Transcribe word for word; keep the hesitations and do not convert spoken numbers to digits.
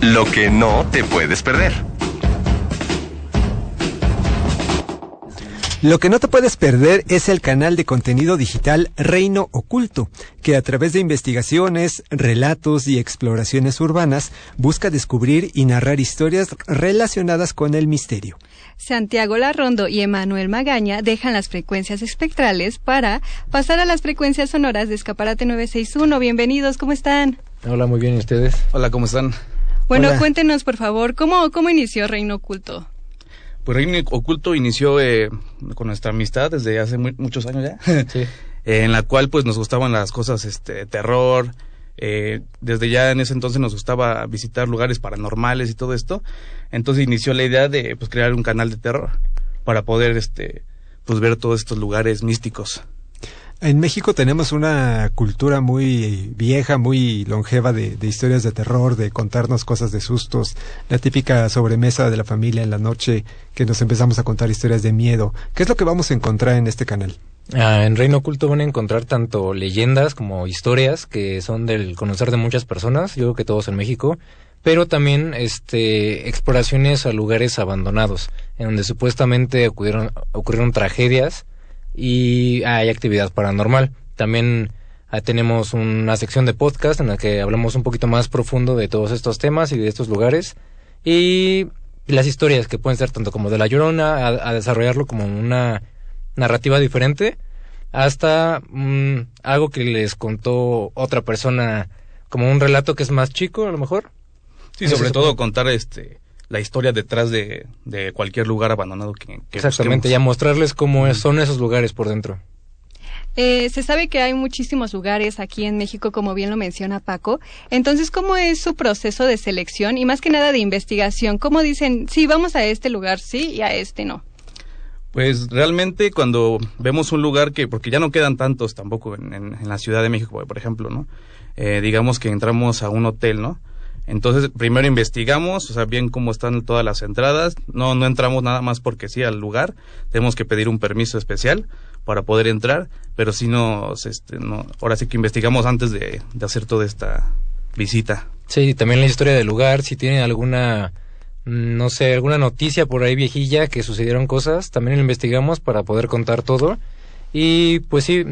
Lo que no te puedes perder. Lo que no te puedes perder es el canal de contenido digital Reino Oculto, que a través de investigaciones, relatos y exploraciones urbanas busca descubrir y narrar historias relacionadas con el misterio. Santiago Larrondo y Emanuel Magaña dejan las frecuencias espectrales para pasar a las frecuencias sonoras de Escaparate nueve seis uno. Bienvenidos, ¿cómo están? Hola, muy bien, ¿y ustedes? Hola, ¿cómo están? Bueno, Hola. Cuéntenos, por favor, ¿cómo, cómo inició Reino Oculto? Pues Reino Oculto inició eh, con nuestra amistad desde hace muy, muchos años ya, Sí. eh, en la cual pues nos gustaban las cosas, este, terror, eh, desde ya en ese entonces nos gustaba visitar lugares paranormales y todo esto, entonces inició la idea de pues crear un canal de terror para poder, este, pues ver todos estos lugares místicos. En México tenemos una cultura muy vieja, muy longeva de, de historias de terror, de contarnos cosas de sustos, la típica sobremesa de la familia en la noche que nos empezamos a contar historias de miedo. ¿Qué es lo que vamos a encontrar en este canal? Ah, en Reino Oculto van a encontrar tanto leyendas como historias que son del conocer de muchas personas, yo creo que todos en México, pero también este exploraciones a lugares abandonados, en donde supuestamente ocurrieron, ocurrieron tragedias y hay actividad paranormal. También ah, tenemos una sección de podcast en la que hablamos un poquito más profundo de todos estos temas y de estos lugares y las historias que pueden ser tanto como de La Llorona a, a desarrollarlo como una narrativa diferente hasta mmm, algo que les contó otra persona, como un relato que es más chico a lo mejor. Sí, sobre todo contar este la historia detrás de, de cualquier lugar abandonado que, que Exactamente, busquemos. y a mostrarles cómo es, son esos lugares por dentro. Eh, se sabe que hay muchísimos lugares aquí en México, como bien lo menciona Paco. Entonces, ¿cómo es su proceso de selección y más que nada de investigación? ¿Cómo dicen, sí, vamos a este lugar, sí, y a este no? Pues realmente cuando vemos un lugar que, porque ya no quedan tantos tampoco en, en, en la Ciudad de México, por ejemplo, ¿no? Eh, digamos que entramos a un hotel, ¿no? Entonces, primero investigamos, o sea, bien cómo están todas las entradas. No no entramos nada más porque sí al lugar. Tenemos que pedir un permiso especial para poder entrar, pero sí nos, este, no, ahora sí que investigamos antes de, de hacer toda esta visita. Sí, también la historia del lugar, si tienen alguna, no sé, alguna noticia por ahí viejilla que sucedieron cosas, también lo investigamos para poder contar todo. Y pues sí,